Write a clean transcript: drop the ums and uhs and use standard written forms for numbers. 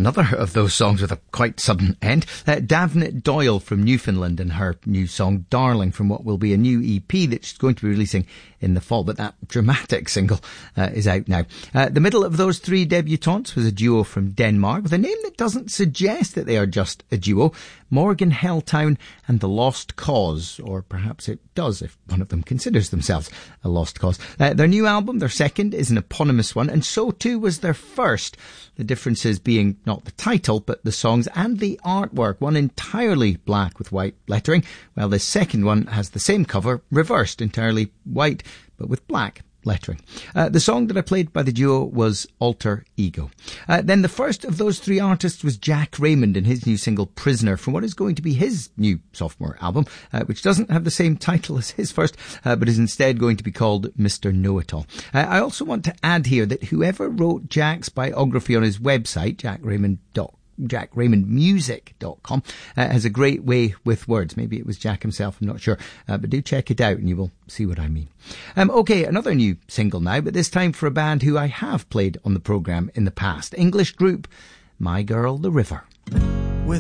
Another of those songs with a quite sudden end. Davnet Doyle from Newfoundland and her new song Darling from what will be a new EP that she's going to be releasing in the fall. But that dramatic single is out now. The middle of those three debutantes was a duo from Denmark with a name that doesn't suggest that they are just a duo. Morgan Helltown and The Lost Cause, or perhaps it does if one of them considers themselves a lost cause. Their new album, their second, is an eponymous one, and so too was their first. The differences being not the title, but the songs and the artwork, one entirely black with white lettering, while the second one has the same cover, reversed, entirely white, but with black lettering. The song that I played by the duo was Alter Ego. Then the first of those three artists was Jack Raymond and his new single Prisoner from what is going to be his new sophomore album, which doesn't have the same title as his first, but is instead going to be called Mr. Know-It-All. I also want to add here that whoever wrote Jack's biography on his website, jackraymondmusic.com, has a great way with words. Maybe it was Jack himself, I'm not sure, but do check it out and you will see what I mean. Okay, another new single now, but this time for a band who I have played on the programme in the past. English group My Girl the River.